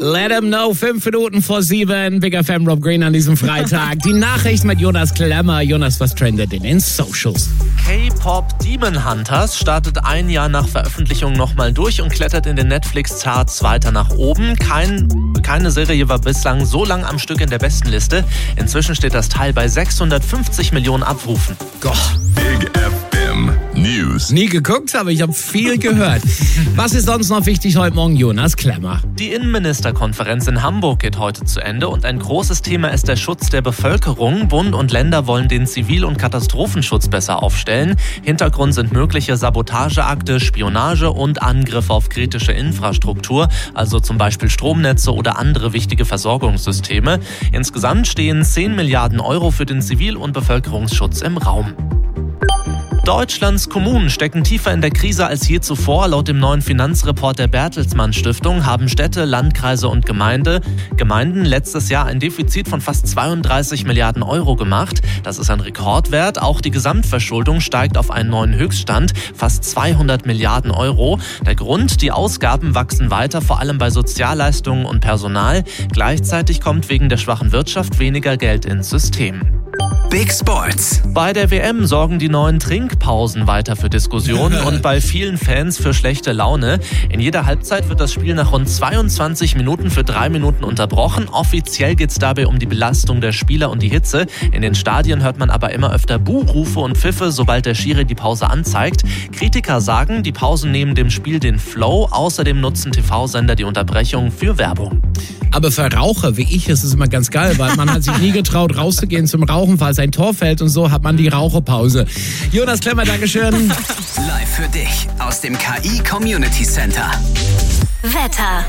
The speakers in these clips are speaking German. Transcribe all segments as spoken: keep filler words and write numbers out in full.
Let 'em know, fünf Minuten vor sieben. Big F M, Rob Green an diesem Freitag. Die Nachricht mit Jonas Klemmer. Jonas, was trendet in den Socials? K-Pop Demon Hunters startet ein Jahr nach Veröffentlichung nochmal durch und klettert in den Netflix-Charts weiter nach oben. Kein, keine Serie war bislang so lang am Stück in der Bestenliste. Inzwischen steht das Teil bei sechshundertfünfzig Millionen Abrufen. Gott. Big F M News. Nie geguckt, aber ich habe viel gehört. Was ist sonst noch wichtig heute Morgen, Jonas Klemmer? Die Innenministerkonferenz in Hamburg geht heute zu Ende und ein großes Thema ist der Schutz der Bevölkerung. Bund und Länder wollen den Zivil- und Katastrophenschutz besser aufstellen. Hintergrund sind mögliche Sabotageakte, Spionage und Angriffe auf kritische Infrastruktur, also zum Beispiel Stromnetze oder andere wichtige Versorgungssysteme. Insgesamt stehen zehn Milliarden Euro für den Zivil- und Bevölkerungsschutz im Raum. Deutschlands Kommunen stecken tiefer in der Krise als je zuvor. Laut dem neuen Finanzreport der Bertelsmann Stiftung haben Städte, Landkreise und Gemeinde, Gemeinden letztes Jahr ein Defizit von fast zweiunddreißig Milliarden Euro gemacht. Das ist ein Rekordwert. Auch die Gesamtverschuldung steigt auf einen neuen Höchststand, fast zweihundert Milliarden Euro. Der Grund, die Ausgaben wachsen weiter, vor allem bei Sozialleistungen und Personal. Gleichzeitig kommt wegen der schwachen Wirtschaft weniger Geld ins System. Big Sports. Bei der W M sorgen die neuen Trinkpausen weiter für Diskussionen und bei vielen Fans für schlechte Laune. In jeder Halbzeit wird das Spiel nach rund zweiundzwanzig Minuten für drei Minuten unterbrochen. Offiziell geht es dabei um die Belastung der Spieler und die Hitze. In den Stadien hört man aber immer öfter Buhrufe und Pfiffe, sobald der Schiri die Pause anzeigt. Kritiker sagen, die Pausen nehmen dem Spiel den Flow. Außerdem nutzen T V-Sender die Unterbrechung für Werbung. Aber für Raucher wie ich ist es immer ganz geil, weil man hat sich nie getraut, rauszugehen zum Rauchen, falls ein Tor fällt und so hat man die Raucherpause. Jonas Klemmer, Dankeschön. Live für dich aus dem K I Community Center. Wetter.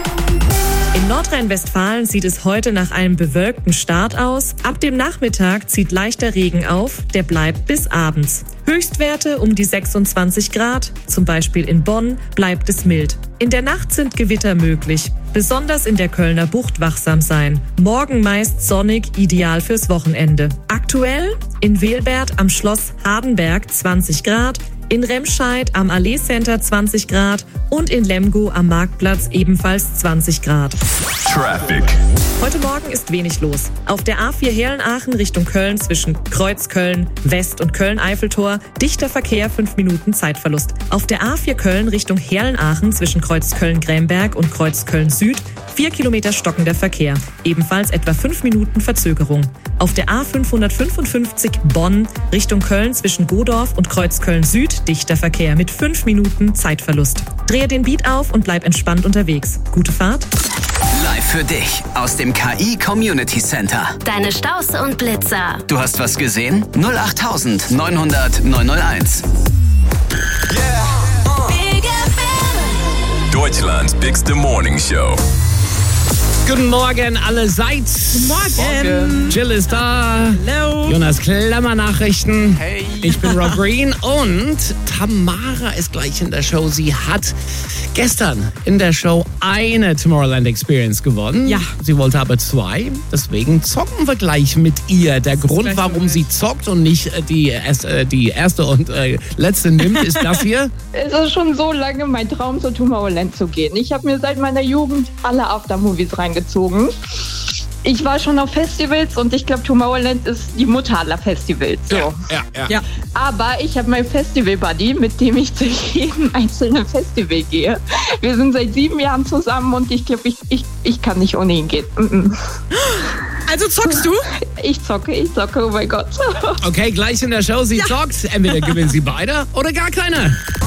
In Nordrhein-Westfalen sieht es heute nach einem bewölkten Start aus. Ab dem Nachmittag zieht leichter Regen auf, der bleibt bis abends. Höchstwerte um die sechsundzwanzig Grad, zum Beispiel in Bonn bleibt es mild. In der Nacht sind Gewitter möglich, besonders in der Kölner Bucht wachsam sein. Morgen meist sonnig, ideal fürs Wochenende. Aktuell in Welbert am Schloss Hardenberg zwanzig Grad, in Remscheid am Allee Center zwanzig Grad und in Lemgo am Marktplatz ebenfalls zwanzig Grad. Traffic. Heute Morgen ist wenig los. Auf der A vier Herlen-Aachen Richtung Köln zwischen Kreuzköln West und Köln-Eiffeltor dichter Verkehr, fünf Minuten Zeitverlust. Auf der A vier Köln Richtung Herlen-Aachen zwischen Kreuzköln-Grämberg und Kreuzköln Süd vier Kilometer stockender Verkehr, ebenfalls etwa fünf Minuten Verzögerung. Auf der A fünfhundertfünfundfünfzig Bonn Richtung Köln zwischen Godorf und Kreuzköln Süd dichter Verkehr mit fünf Minuten Zeitverlust. Drehe den Beat auf und bleib entspannt unterwegs. Gute Fahrt. Live für dich aus dem K I Community Center. Deine Staus und Blitzer. Du hast was gesehen? null acht neunhundert neunhunderteins. Yeah. Big F M. Deutschlands bigste Morning Show. Guten Morgen allerseits. Guten Morgen. Jill ist da. Hallo. Jonas Klemmer Nachrichten. Hey. Ich bin Rob Green und Tamara ist gleich in der Show. Sie hat gestern in der Show eine Tomorrowland Experience gewonnen. Ja. Sie wollte aber zwei. Deswegen zocken wir gleich mit ihr. Der Grund, gleich warum soweit. sie zockt und nicht äh, die, erste, äh, die erste und äh, letzte nimmt, ist das hier. Es ist schon so lange mein Traum, zu Tomorrowland zu gehen. Ich habe mir seit meiner Jugend alle Aftermovies reingezogen. Ich war schon auf Festivals und ich glaube, Tomorrowland ist die Mutter aller Festivals. So. Ja, ja, ja. Ja. Aber ich habe meinen Festival-Buddy, mit dem ich zu jedem einzelnen Festival gehe. Wir sind seit sieben Jahren zusammen und ich glaube, ich, ich, ich kann nicht ohne ihn gehen. Mm-mm. Also zockst du? Ich zocke, ich zocke, oh mein Gott. Okay, gleich in der Show. Sie zockt. Entweder gewinnen sie beide oder gar keiner.